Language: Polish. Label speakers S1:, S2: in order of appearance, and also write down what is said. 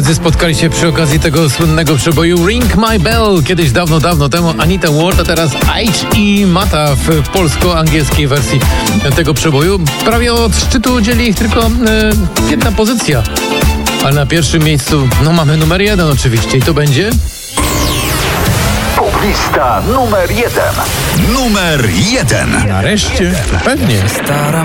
S1: koledzy spotkali się przy okazji tego słynnego przeboju Ring My Bell. Kiedyś dawno temu Anita Ward, a teraz H.E. Mata w polsko-angielskiej wersji tego przeboju. Prawie od szczytu dzieli ich tylko jedna pozycja. Ale na pierwszym miejscu mamy numer 1 oczywiście i to będzie...
S2: Lista numer 1.
S3: Numer 1.
S1: Nareszcie, pewnie.